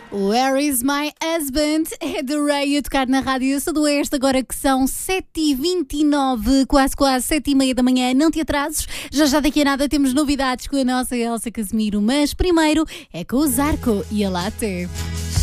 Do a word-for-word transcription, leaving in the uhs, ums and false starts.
Where is my husband? É do Ray a tocar na Rádio Sudoeste, agora que são sete e vinte e nove, quase quase sete e meia da manhã. Não te atrases, já já daqui a nada temos novidades com a nossa Elsa Casimiro, mas primeiro é com o Zarco e a Latte.